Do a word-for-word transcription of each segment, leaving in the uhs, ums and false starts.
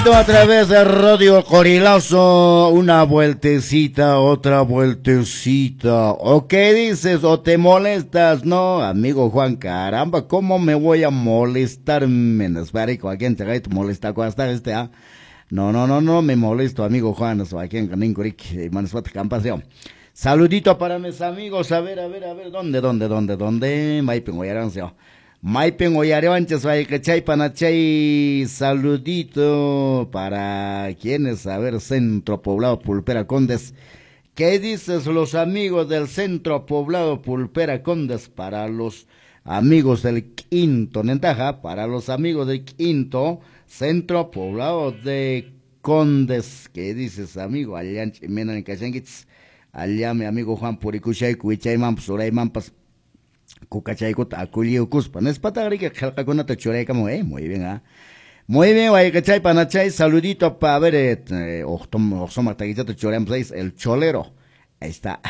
A través de Radio Corilazo, una vueltecita, otra vueltecita. ¿O qué dices? ¿O te molestas? No, amigo Juan, caramba, ¿cómo me voy a molestar? Menos varico, ¿a quién te va a molestar con hasta este, ah? No, no, no, no me molesto, amigo Juan, eso, aquí en Caníncuric, Manespat Campaseo. Saludito para mis amigos, a ver, a ver, a ver, ¿dónde, dónde, dónde, dónde? Maipen, Oyarancio. Maipen Oyaranches, vaya que chay panachay, saludito para quienes, a ver, Centro Poblado Pulpera Condes. ¿Qué dices los amigos del Centro Poblado Pulpera Condes? Para los amigos del Quinto, Nentaja, para los amigos del Quinto, Centro Poblado de Condes. ¿Qué dices, amigo? Allá en Chimena, en Cachanguitz. Allá mi amigo Juan Puricushay, Cuichay Mampas, Uray Mampas, Cucachaykut, Aculio Cuspa. No es patagri que Jalcacunata Churay como, eh, muy bien, ah. Muy bien, Guayacachay, Panachay, saludito para ver, eh, Oxoma Taguichato Churay, el cholero. Ahí está.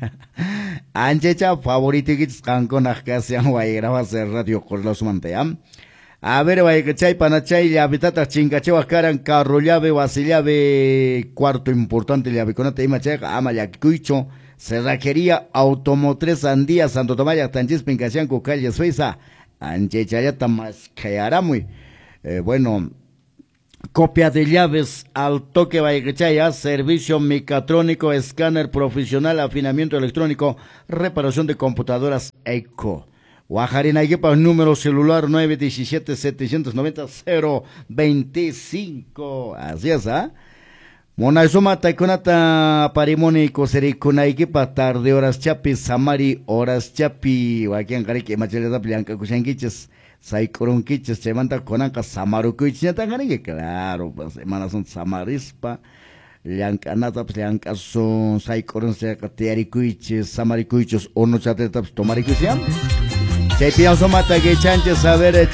Anchecha, favoritiquits, Cancon, Ajcasian, Guaygraba, Radio Corlos Manteam. A ver, Guayacachay, Panachay, Habitata, Chingachewa, Caran, Carro Llave, Basiliave, cuarto importante, Llave, Conate, Imacheca, Amayacuicho, Cerrajería Automotriz Andía, Santo Tomaya, Tanchis, Pincasian, Cucalle, Suiza, Anchechayata, Mascayaramui. Eh, bueno, copia de llaves al toque, Guayacachay, servicio mecatrónico, escáner profesional, afinamiento electrónico, reparación de computadoras Eco. Guajarina Yepa, número celular nueve uno siete, siete nueve cero, cero dos cinco. Así es, ¿ah? Monazuma Taikonata Parimoni Cosericuna Yepa, tarde horas chapi, Samari horas chapi, Guaquian Carique, Macheleta Blanca, Cuchanquiches, Saicorunquiches, Chemanta Conanca, Samaruquiches, Tanganique, claro, pues semanas son Samarispa. Llancanata, pues Llancason, Saicorun, Secatiaricuiches, Samaricuiches, o no chatetaps, Tomaricuiches. Che pienso mata que chanches a ver